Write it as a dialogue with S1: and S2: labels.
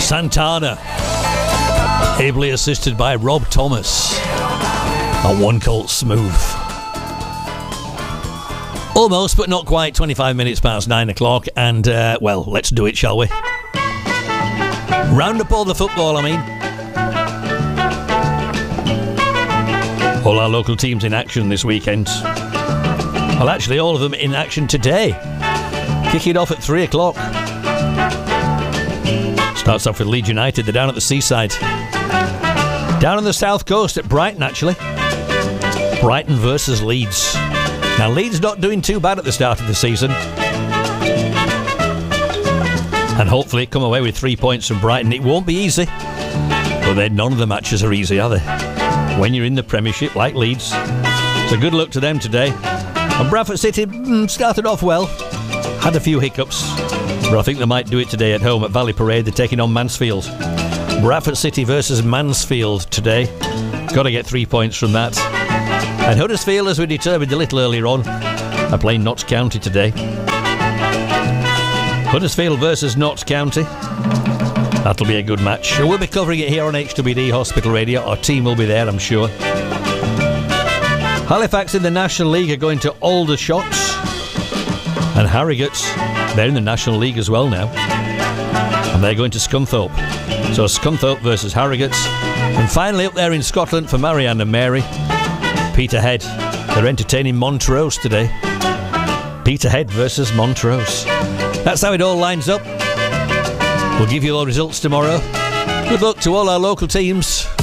S1: Santana, ably assisted by Rob Thomas, and One Colt Smooth. Almost, but not quite, 25 minutes past 9 o'clock, and, well, let's do it, shall we? Round up all the football, I mean. All our local teams in action this weekend. Well, actually, all of them in action today. Kicking off at 3 o'clock. Starts off with Leeds United. They're down at the seaside. Down on the south coast at Brighton, actually. Brighton versus Leeds. Now, Leeds not doing too bad at the start of the season. And hopefully come away with 3 points from Brighton. It won't be easy. But then none of the matches are easy, are they? When you're in the Premiership, like Leeds. So good luck to them today. And Bradford City started off well. Had a few hiccups. But I think they might do it today at home at Valley Parade. They're taking on Mansfield. Bradford City versus Mansfield today. Got to get 3 points from that. And Huddersfield, as we determined a little earlier on, are playing Notts County today. Huddersfield versus Notts County. That'll be a good match. We'll be covering it here on HWD Hospital Radio. Our team will be there, I'm sure. Halifax in the National League are going to Aldershot. And Harrogate, they're in the National League as well now. And they're going to Scunthorpe. So Scunthorpe versus Harrogate. And finally up there in Scotland for Marianne and Mary, Peterhead. They're entertaining Montrose today. Peterhead versus Montrose. That's how it all lines up. We'll give you all results tomorrow. Good luck to all our local teams.